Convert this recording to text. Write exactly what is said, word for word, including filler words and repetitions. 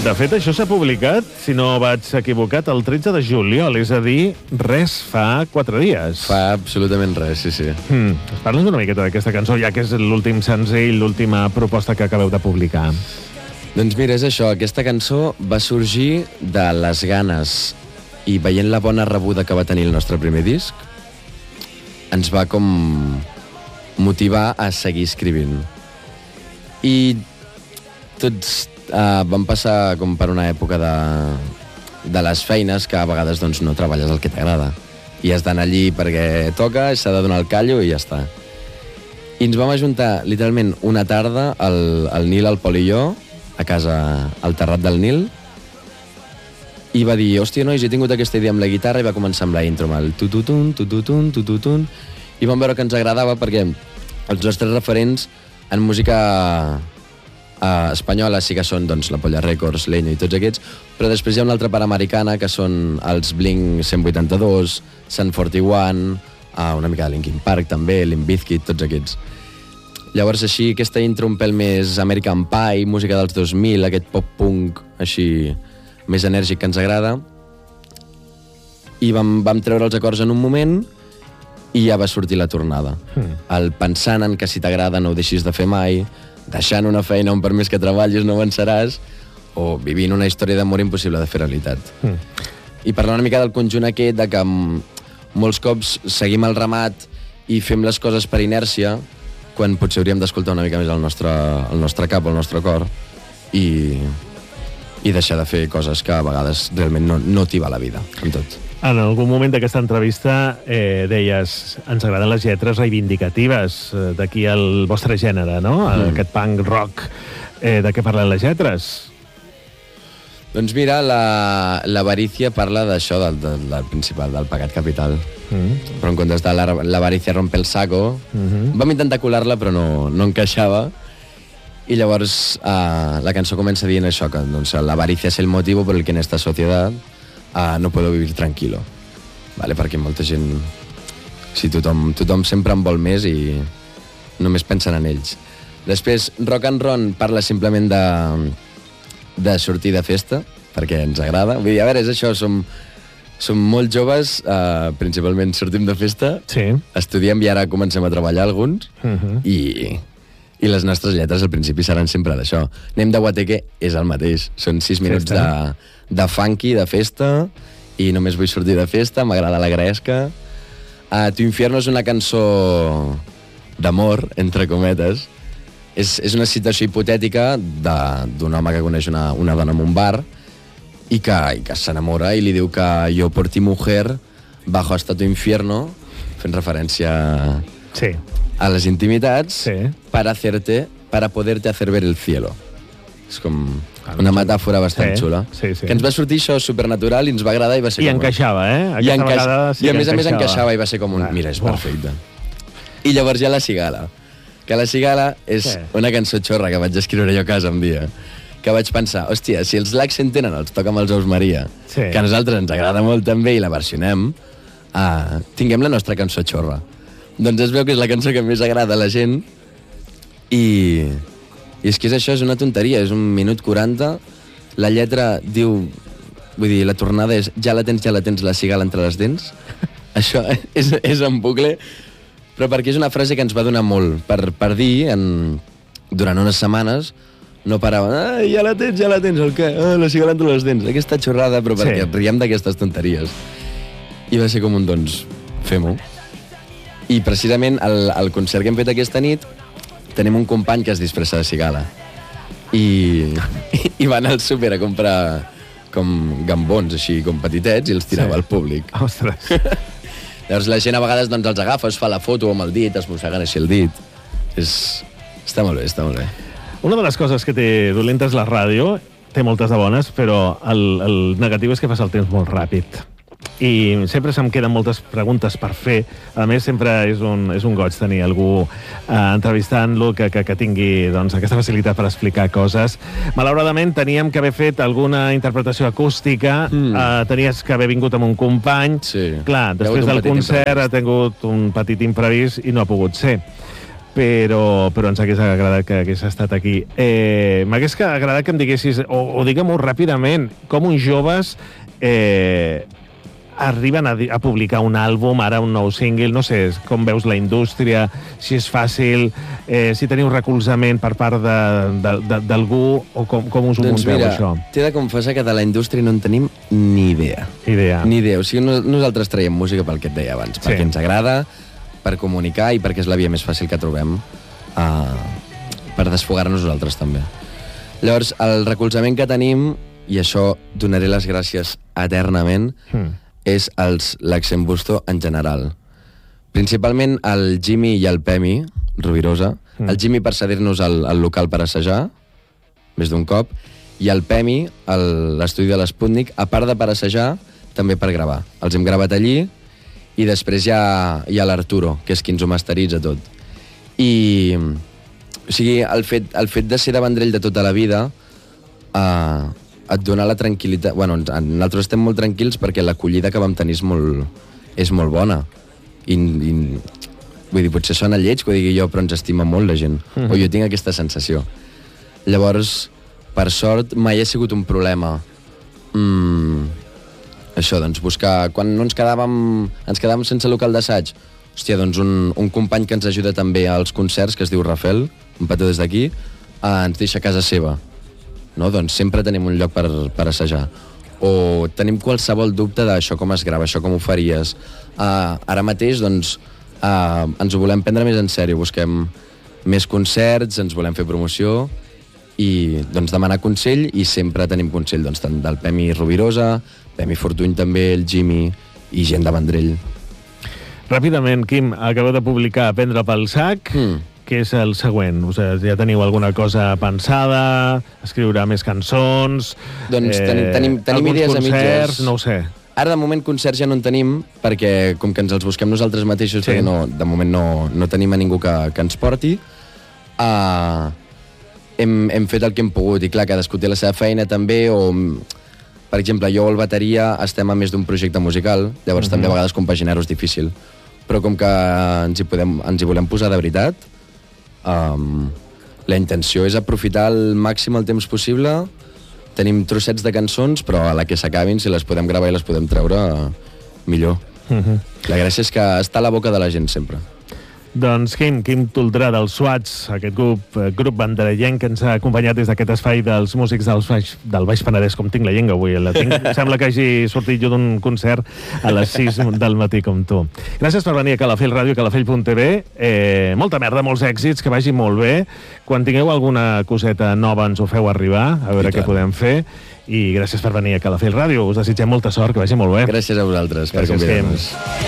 De fet, això s'ha publicat, si no vaig equivocat, el tretze de juliol, és a dir, res fa quatre dies. Fa absolutament res, sí, sí. Mm. Parla'ns una miqueta d'aquesta cançó, ja que és l'últim senzill, l'última proposta que acabeu de publicar. Doncs mira, és això, aquesta cançó va sorgir de les ganes i veient la bona rebuda que va tenir el nostre primer disc, ens va com motivar a seguir escrivint. I tots uh, vam passar com per una època de, de les feines que a vegades doncs, no treballes el que t'agrada. I has d'anar allí perquè toca, s'ha de donar el callo i ja està. I ens vam ajuntar literalment una tarda al, al Nil, al Pol i jo, a casa, al Terrat del Nil, i va dir, hòstia, nois, he tingut aquesta idea amb la guitarra, i va començar amb la intro, amb el tututun, tututun, tututun, i vam veure que ens agradava perquè els nostres referents en música uh, espanyola sí que són doncs, la Polla Records, Leño i tots aquests, però després hi ha una altra part americana que són els Blink cent vuitanta-dos, Sum forty-one, uh, una mica de Linkin Park també, Limp Bizkit, tots aquests. Llavors així, aquesta intro un pèl més American Pie, música dels dos mil, aquest pop-punk així més enèrgic que ens agrada, i vam, vam treure els acords en un moment i ja va sortir la tornada. Mm. El pensant en que si t'agrada no ho deixis de fer mai, deixant una feina on per més que treballis no avançaràs, o vivint una història d'amor impossible de fer realitat. Mm. I parlar una mica del conjunt aquest, de que molts cops seguim el ramat i fem les coses per inèrcia, quan potser hauríem d'escoltar una mica més el nostre, el nostre cap, el nostre cor, i, i deixar de fer coses que a vegades realment no, no t'hi va la vida, amb tot. En algun moment d'aquesta entrevista eh, deies, ens agraden les lletres reivindicatives, eh, d'aquí el vostre gènere, no? Mm. Aquest punk rock. Eh, de què parlen les lletres? Doncs mira, l'avarícia la, parla d'això, del, del, del principal, del pecat capital. Mm. Però en comptes de l'avarícia rompe el saco, mm-hmm. vam intentar colar-la però no, no encaixava. I llavors uh, la cançó comença dient això, que doncs, l'avarícia és el motiu per el que en esta societat Uh, no puedo vivir tranquilo, vale? Perquè molta gent, si tothom, tothom sempre en vol més i només pensen en ells. Després, Rock and Ron parla simplement de, de sortir de festa, perquè ens agrada. Vull dir, a veure, és això, som, som molt joves, uh, principalment sortim de festa, sí. Estudiem i ara comencem a treballar alguns, uh-huh. i, i les nostres lletres al principi seran sempre d'això. Anem de guateque, és el mateix, són sis minuts festa. de... de funky, de festa, i només vull sortir de festa, m'agrada la gresca. Uh, Tu infierno és una cançó d'amor, entre cometes. És, és una situació hipotètica d'un home que coneix una, una dona en un bar i que, i que s'enamora i li diu que jo por ti mujer bajo hasta tu infierno, fent referència sí. a les intimitats, sí. para hacerte, para poderte hacer ver el cielo. És com una metàfora bastant sí, xula. Sí, sí. Que ens va sortir això supernatural i ens va agradar i va ser I com... encaixava, eh? I, encaix... sí I a més encaixava. a més encaixava i va ser com un... Ah, mira, és uf. perfecte. I llavors hi ha La Cigala. Que La Cigala és sí. una cançó xorra que vaig escriure jo a casa un dia. Que vaig pensar, hòstia, si els Lacs s'entenen els toca amb els Ous Maria, sí. que a nosaltres ens agrada molt també i la versionem, uh, tinguem la nostra cançó xorra. Doncs es veu que és la cançó que més agrada a la gent i... I és que és això, és una tonteria, és un minut quaranta, la lletra diu, vull dir, la tornada és ja la tens, ja la tens, la cigala entre les dents. Això és, és en bucle, però perquè és una frase que ens va donar molt per, per dir, en, durant unes setmanes, no parava, ah, ja la tens, ja la tens, el què? Ah, la cigala entre les dents, aquesta xorrada, però perquè sí. riem d'aquestes tonteries. I va ser com un, doncs, fem-ho. I precisament el, el concert que hem fet aquesta nit, tenim un company que es disfressa de cigala i, i va anar al súper a comprar com gambons així com petitets i els tirava sí. al públic. Ostres. Llavors la gent a vegades doncs, els agafa, es fa la foto amb el dit, es mosseguen així el dit. És... Està molt bé, està molt bé. Una de les coses que té dolenta és la ràdio, té moltes de bones, però el, el negatiu és que passa el temps molt ràpid. I sempre se'm queden moltes preguntes per fer. A més, sempre és un, és un goig tenir algú eh, entrevistant-lo que, que, que tingui doncs, aquesta facilitat per explicar coses. Malauradament, teníem que haver fet alguna interpretació acústica, mm. eh, tenies que haver vingut amb un company. Sí. Clar, després del concert ha tingut un petit imprevist i no ha pogut ser. però, però ens hagués agradat que hagués estat aquí. Eh, M'hagués agradat que em diguessis, o, o digue-m'ho ràpidament, com uns joves eh, arriben a, a publicar un àlbum, ara un nou single, no sé, com veus la indústria, si és fàcil, eh, si teniu recolzament per part d'algú, o com, com us ho doncs munteu, mira, això? T'he de confessar que de la indústria no en tenim ni idea. Idea. Ni idea. O sigui, no, nosaltres traiem música pel que et deia abans, perquè Sí. ens agrada, per comunicar i perquè és la via més fàcil que trobem uh, per desfogar-nos nosaltres també. Llavors, el recolzament que tenim, i això donaré les gràcies eternament, mm. és els l'Accent Busto en general. Principalment el Jimmy i el Pemi, Rubirosa. Mm. El Jimmy per cedir-nos el, el local per assajar, més d'un cop, i el Pemi, l'estudi de l'Sputnik, a part de per assajar, també per gravar. Els hem gravat allí, i després hi ha, hi ha l'Arturo, que és qui ens ho masteritza tot. I, o sigui, el fet, el fet de ser de Vendrell de tota la vida eh, et dona la tranquil·litat... Bueno, nosaltres estem molt tranquils perquè l'acollida que vam tenir és molt, és molt bona. I, i, vull dir, potser sona lleig que ho digui jo, però ens estima molt la gent. Mm-hmm. O jo tinc aquesta sensació. Llavors, per sort, mai ha sigut un problema. Mm, això, doncs, buscar... Quan no ens quedàvem, ens quedàvem sense local d'assaig, hòstia, doncs un, un company que ens ajuda també als concerts, que es diu Rafael, un petó des d'aquí, eh, ens deixa a casa seva. No? Doncs sempre tenim un lloc per, per assajar. O tenim qualsevol dubte d'això com es grava, això com ho faries. Uh, ara mateix, doncs, uh, ens ho volem prendre més en sèrio. Busquem més concerts, ens volem fer promoció i doncs, demanar consell, i sempre tenim consell doncs, tant del Pemi Rubirosa, Pemi Fortuny també, el Jimmy i gent de Vendrell. Ràpidament, Quim, acabeu de publicar Prendre pel sac. Mm. Què és el següent? O sigui, ja teniu alguna cosa pensada? Escriure més cançons? Doncs tenim, tenim, tenim idees a mitges. Alguns concerts? No ho sé. Ara, de moment, concerts ja no en tenim, perquè com que ens els busquem nosaltres mateixos, sí. perquè no, de moment no, no tenim a ningú que, que ens porti, uh, hem, hem fet el que hem pogut, i clar, cadascú té la seva feina també, o... Per exemple, jo o el bateria estem a més d'un projecte musical, llavors uh-huh. també a vegades compaginar-ho és difícil. Però com que ens hi, podem, ens hi volem posar de veritat, Um, la intenció és aprofitar al màxim el temps possible. Tenim trossets de cançons, però a la que s'acabin, si les podem gravar i les podem treure, millor. Uh-huh. La gràcia és que està a la boca de la gent sempre. Doncs Quim, Quim Toldrà dels Swats, aquest grup, eh, grup banderellenc que ens ha acompanyat des d'aquest espai dels músics del Baix, del Baix Penedès, com tinc la llengua avui. La tinc, sembla que hagi sortit jo d'un concert a les sis del matí com tu. Gràcies per venir a Calafell Ràdio, calafell punt tv. Eh, molta merda, molts èxits, que vagi molt bé. Quan tingueu alguna coseta nova ens ho feu arribar, a veure què podem fer. I gràcies per venir a Calafell Ràdio. Us desitgem molta sort, que vagi molt bé. Gràcies a vosaltres per convidar-nos.